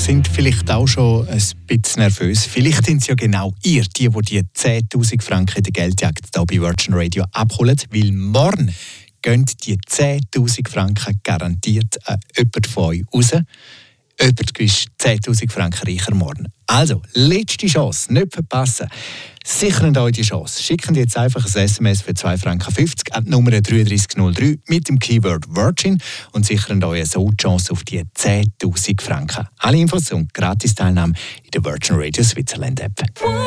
sind vielleicht auch schon ein bisschen nervös. Vielleicht sind es ja genau ihr, die 10'000 Franken in der Geldjagd hier bei Virgin Radio abholen, weil morgen gehen die 10'000 Franken garantiert an jemanden von euch raus. Jemand ist 10'000 Franken reicher morgen. Also, letzte Chance, nicht verpassen. Sichern euch die Chance. Schicken jetzt einfach ein SMS für 2,50 Franken an die Nummer 3303 mit dem Keyword Virgin und sichern euch so die Chance auf die 10'000 Franken. Alle Infos und Gratis-Teilnahme in der Virgin Radio Switzerland App.